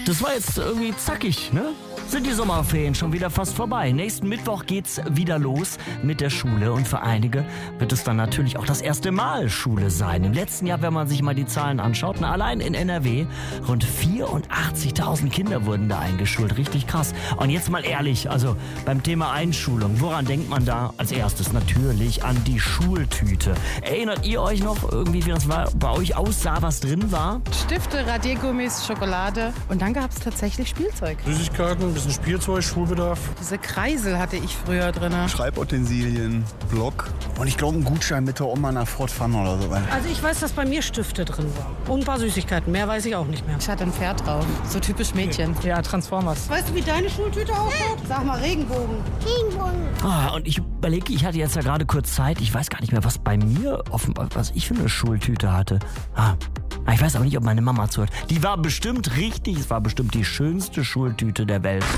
Das war jetzt irgendwie zackig, ne? Sind die Sommerferien schon wieder fast vorbei. Nächsten Mittwoch geht's wieder los mit der Schule und für einige wird es dann natürlich auch das erste Mal Schule sein. Im letzten Jahr, wenn man sich mal die Zahlen anschaut, allein in NRW rund 84.000 Kinder wurden da eingeschult. Richtig krass. Und jetzt mal ehrlich, also beim Thema Einschulung, woran denkt man da als erstes? Natürlich an die Schultüte. Erinnert ihr euch noch irgendwie, wie das bei euch aussah, was drin war? Stifte, Radiergummis, Schokolade und dann gab es tatsächlich Spielzeug. Süßigkeiten, ein bisschen Spielzeug, Schulbedarf. Diese Kreisel hatte ich früher drin. Schreibutensilien, Block und ich glaube einen Gutschein mit der Oma nach Fort Fun oder so. Also ich weiß, dass bei mir Stifte drin waren und ein paar Süßigkeiten. Mehr weiß ich auch nicht mehr. Ich hatte ein Pferd drauf. So typisch Mädchen. Ja, Transformers. Weißt du, wie deine Schultüte ausschaut? Sag mal, Regenbogen. Und ich überlege, ich hatte jetzt ja gerade kurz Zeit. Ich weiß gar nicht mehr, was bei mir offenbar, was ich für eine Schultüte hatte. Ich weiß aber nicht, ob meine Mama zuhört. Die war bestimmt richtig. Es war bestimmt die schönste Schultüte der Welt.